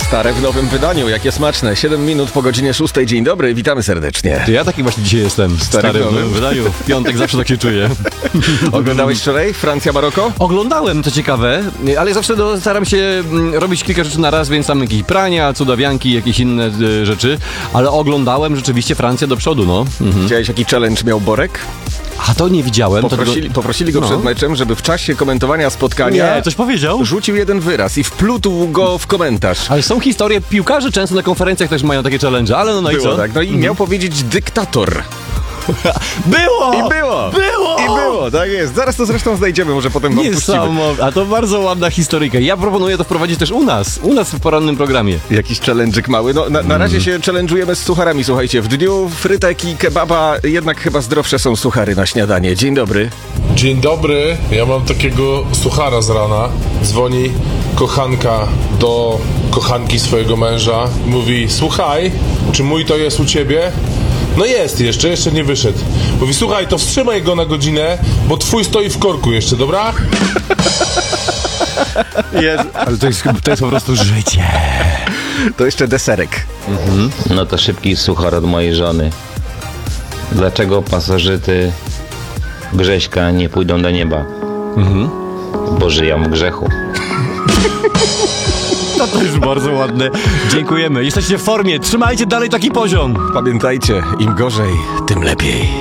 Stare w nowym wydaniu, jakie smaczne. 7 minut po godzinie 6. Dzień dobry, witamy serdecznie. To ja taki właśnie dzisiaj jestem. Stary w nowym wydaniu. W piątek zawsze tak się czuję. Oglądałeś wczoraj Francja-Maroko? Oglądałem, co ciekawe, ale zawsze staram się robić kilka rzeczy na raz, więc tam jakieś prania, cudawianki, jakieś inne rzeczy. Ale oglądałem rzeczywiście Francję do przodu, no. Widziałeś, jaki challenge miał Borek? A to nie widziałem. Poprosili go przed meczem, żeby w czasie komentowania spotkania... Nie, coś powiedział? Rzucił jeden wyraz i wplótł go w komentarz. Ale są historie, piłkarze często na konferencjach też mają takie challenge, ale no i co? Tak, no i miał powiedzieć dyktator. Było! I było, tak jest. Zaraz to zresztą znajdziemy, może potem wam puścimy. A to bardzo ładna historyjka. Ja proponuję to wprowadzić też u nas w porannym programie. Jakiś challenge'ik mały. No, na razie się challenge'ujemy z sucharami, słuchajcie. W dniu frytek i kebaba jednak chyba zdrowsze są suchary na śniadanie. Dzień dobry. Dzień dobry, ja mam takiego suchara z rana. Dzwoni kochanka do kochanki swojego męża. Mówi, słuchaj, czy mój to jest u ciebie? No jest jeszcze nie wyszedł. Mówi, słuchaj, to wstrzymaj go na godzinę, bo twój stoi w korku jeszcze, dobra? Ale to jest po prostu życie. To jeszcze deserek. No to szybki suchar od mojej żony. Dlaczego pasożyty Grześka nie pójdą do nieba? Bo żyją w grzechu. No to jest bardzo ładne. Dziękujemy. Jesteście w formie. Trzymajcie dalej taki poziom. Pamiętajcie, im gorzej, tym lepiej.